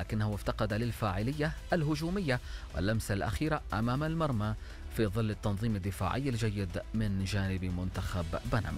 ولكنه افتقد للفاعلية الهجومية واللمسة الأخيرة أمام المرمى في ظل التنظيم الدفاعي الجيد من جانب منتخب بنما.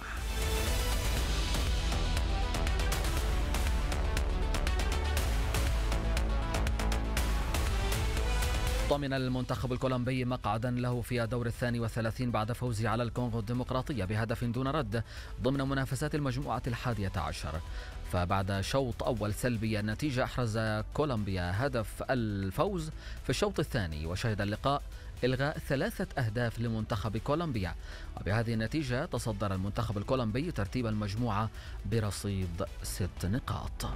ضمن المنتخب الكولومبي مقعدا له في الدور 32 بعد فوزه على الكونغو الديمقراطية بهدف دون رد ضمن منافسات المجموعة 11. فبعد شوط أول سلبي النتيجة أحرز كولومبيا هدف الفوز في الشوط الثاني، وشهد اللقاء إلغاء 3 أهداف لمنتخب كولومبيا، وبهذه النتيجة تصدر المنتخب الكولومبي ترتيب المجموعة برصيد 6 نقاط.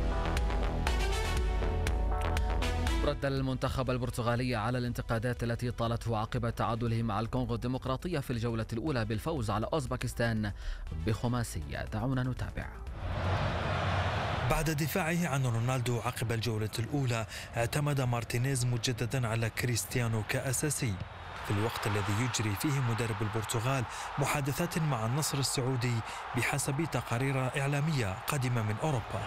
رد المنتخب البرتغالي على الانتقادات التي طالته عقب تعادله مع الكونغو الديمقراطية في الجولة الأولى بالفوز على أوزبكستان بخماسية. دعونا نتابع. بعد دفاعه عن رونالدو عقب الجولة الأولى، اعتمد مارتينيز مجددا على كريستيانو كأساسي في الوقت الذي يجري فيه مدرب البرتغال محادثات مع النصر السعودي بحسب تقارير إعلامية قادمة من أوروبا.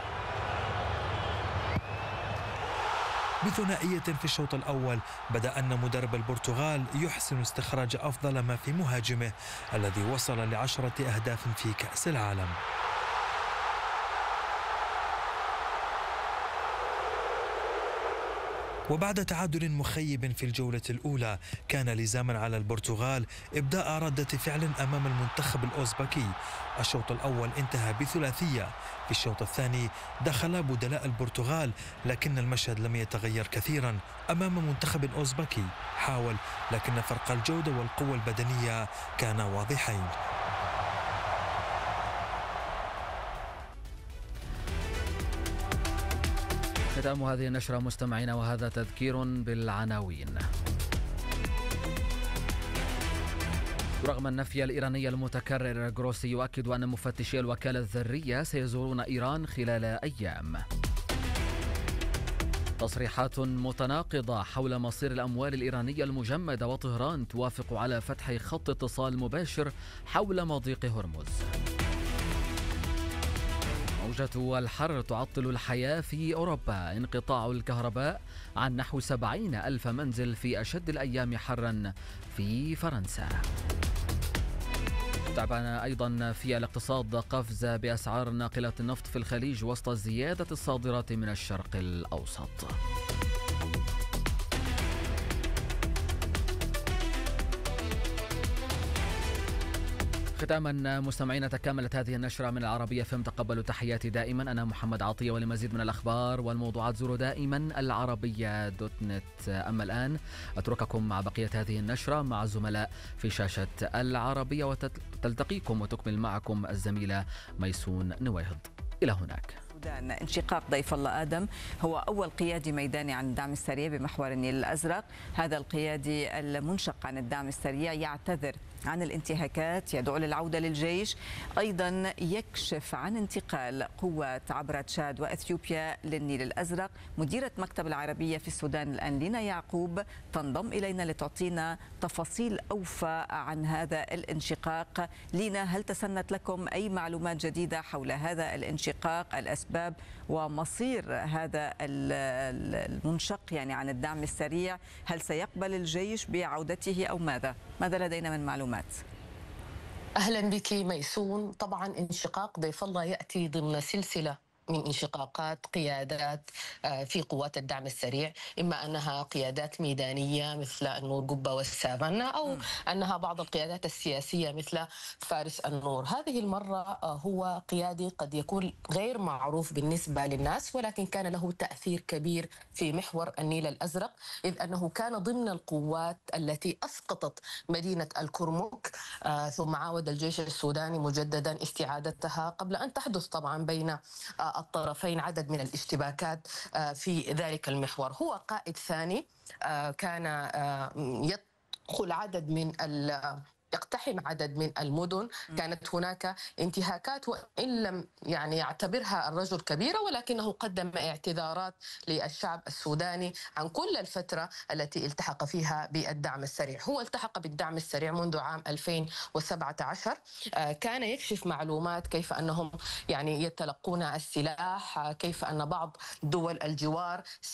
بثنائية في الشوط الأول بدأ أن مدرب البرتغال يحسن استخراج أفضل ما في مهاجمه الذي وصل ل10 أهداف في كأس العالم. وبعد تعادل مخيب في الجولة الأولى كان لزاما على البرتغال إبداء ردة فعل أمام المنتخب الأوزبكي. الشوط الأول انتهى بثلاثية، في الشوط الثاني دخل بدلاء البرتغال، لكن المشهد لم يتغير كثيرا أمام منتخب أوزبكي حاول، لكن فرق الجودة والقوة البدنية كان واضحين. ختام هذه النشرة مستمعينا، وهذا تذكير بالعناوين. رغم النفي الإيراني المتكرر، جروسي يؤكد أن مفتشي الوكالة الذرية سيزورون إيران خلال أيام. تصريحات متناقضة حول مصير الأموال الإيرانية المجمدة، وطهران توافق على فتح خط اتصال مباشر حول مضيق هرمز. موجة الحر تعطل الحياة في أوروبا، انقطاع الكهرباء عن نحو 70,000 منزل في أشد الأيام حرا في فرنسا. تابعنا أيضا في الاقتصاد قفز بأسعار ناقلات النفط في الخليج وسط زيادة الصادرات من الشرق الأوسط. ختاما مستمعين، تكاملت هذه النشرة من العربية فم. تقبلوا تحياتي دائما، أنا محمد عطية، ولمزيد من الأخبار والموضوعات زوروا دائما العربية.net. أما الآن أترككم مع بقية هذه النشرة مع الزملاء في شاشة العربية، وتلتقيكم وتكمل معكم الزميلة ميسون نويهض. إلى هناك. انشقاق ضيف الله آدم هو أول قيادي ميداني عن الدعم السريع بمحور النيل الأزرق. هذا القيادي المنشق عن الدعم السريع يعتذر عن الانتهاكات، يدعو للعودة للجيش، أيضا يكشف عن انتقال قوات عبر تشاد وإثيوبيا للنيل الأزرق. مديرة مكتب العربية في السودان الآن لينا يعقوب تنضم إلينا لتعطينا تفاصيل أوفى عن هذا الانشقاق. لينا، هل تسنت لكم أي معلومات جديدة حول هذا الانشقاق، الأسباب ومصير هذا المنشق يعني عن الدعم السريع؟ هل سيقبل الجيش بعودته أو ماذا لدينا من معلومات؟ أهلا بك ميسون. طبعا انشقاق ضيف الله يأتي ضمن سلسلة من انشقاقات قيادات في قوات الدعم السريع، إما أنها قيادات ميدانية مثل النور قبة والسافانا، أو أنها بعض القيادات السياسية مثل فارس النور. هذه المرة هو قيادي قد يكون غير معروف بالنسبة للناس، ولكن كان له تأثير كبير في محور النيل الأزرق، إذ أنه كان ضمن القوات التي أسقطت مدينة الكرمك، ثم عاود الجيش السوداني مجددا استعادتها قبل أن تحدث طبعا بين الطرفين عدد من الاشتباكات في ذلك المحور. هو قائد ثاني، كان يقتحم عدد من المدن. كانت هناك انتهاكات، وإن لم يعتبرها الرجل كبيرة، ولكنه قدم اعتذارات للشعب السوداني عن كل الفترة التي التحق فيها بالدعم السريع. هو التحق بالدعم السريع منذ عام 2017. كان يكشف معلومات كيف أنهم يتلقون السلاح، كيف أن بعض دول الجوار